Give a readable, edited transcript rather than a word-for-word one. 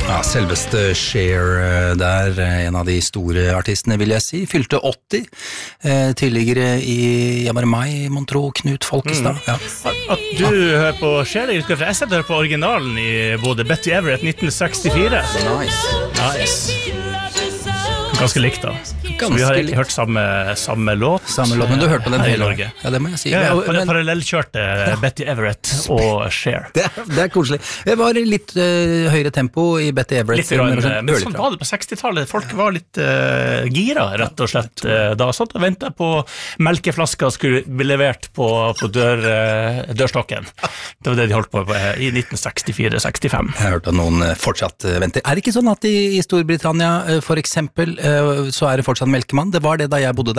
Ja, selveste Cher der, en av de store artistene vil jeg si, fylte 80, tidligere i, bare meg, Montro, Knut Folkestad. Ja. At du hører på Cher, jeg setter på originalen i både Betty Everett 1964. Nice. Ganske likt da. Så vi har ikke hørt samme låt. Men du har hørt på den hele Norge. Ja, det må jeg si. Parallellkjørte Betty Everett og Cher. Det er koselig. Det var litt høyere tempo i Betty Everett. Men sånn var det på 60-tallet. Folk var litt gira, rett og slett. Da satt og ventet på melkeflasker skulle bli levert på dørstokken. Det var det de holdt på i 1964-65. Jeg har hørt at noen fortsatt venter. Er det ikke sånn at i Storbritannia, for eksempel, så er det fortsatt melkemann? Det var det da jeg bodde der.